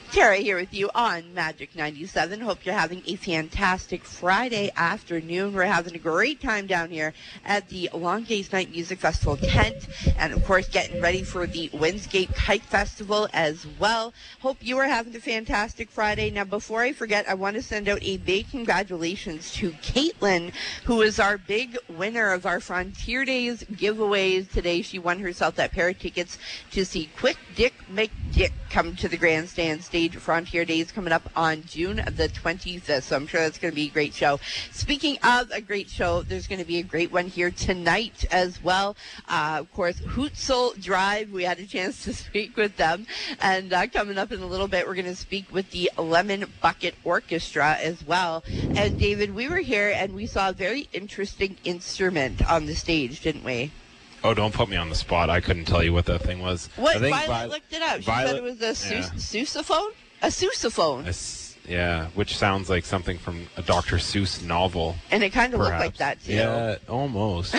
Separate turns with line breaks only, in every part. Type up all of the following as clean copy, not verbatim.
Tara here with you on Magic 97. Hope you're having a fantastic Friday afternoon. We're having a great time down here at the Long Days Night Music Festival tent, and of course getting ready for the Windscape Kite Festival as well. Hope you are having a fantastic Friday. Now, before I forget, I want to send out a big congratulations to Caitlin, who is our big winner of our Frontier Days giveaways today. She won herself that pair of tickets to see Quick Dick McDick come to the grandstand stage. Frontier Days coming up on June the 25th, so I'm sure that's going to be a great show. Speaking of a great show, there's going to be a great one here tonight as well. Of course, Hootsel Drive, we had a chance to speak with them, and coming up in a little bit, we're going to speak with the Lemon Bucket Orchestra as well. And David, we were here and we saw a very interesting instrument on the stage, didn't we?
Oh, don't put me on the spot. I couldn't tell you what that thing was.
What? Violet looked it up. She said it was a sousaphone? A sousaphone.
Yeah, which sounds like something from a Dr. Seuss novel.
And it kind of looked like that, too.
Yeah, almost.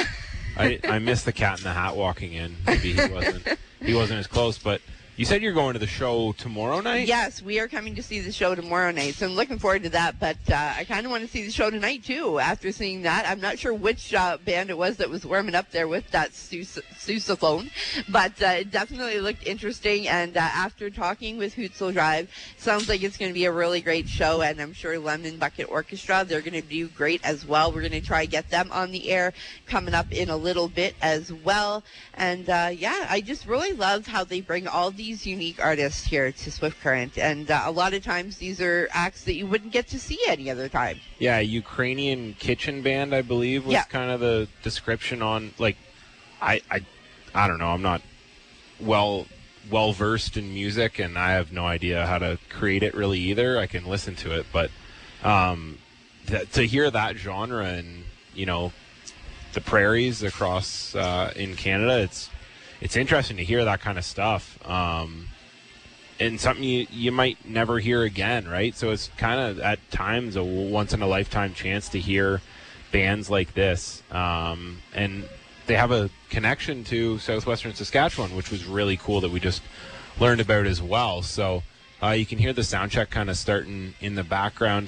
I missed the Cat in the Hat walking in. Maybe he wasn't as close, but you said you're going to the show tomorrow night?
Yes, we are coming to see the show tomorrow night, so I'm looking forward to that, but I kind of want to see the show tonight, too, after seeing that. I'm not sure which band it was that was warming up there with that sousaphone, but it definitely looked interesting, and after talking with Hootsel Drive, sounds like it's going to be a really great show, and I'm sure Lemon Bucket Orchestra, they're going to do great as well. We're going to try to get them on the air coming up in a little bit as well, and yeah, I just really love how they bring all these unique artists here to Swift Current, and a lot of times these are acts that you wouldn't get to see any other time.
Yeah, Ukrainian kitchen band, I believe, was kind of the description on, like, I don't know, I'm not well versed in music, and I have no idea how to create it really either. I can listen to it, but to hear that genre and, you know, the prairies across in Canada, it's interesting to hear that kind of stuff, and something you might never hear again, right? So it's kind of, at times, a once-in-a-lifetime chance to hear bands like this, and they have a connection to southwestern Saskatchewan, which was really cool that we just learned about as well. So you can hear the sound check kind of starting in the background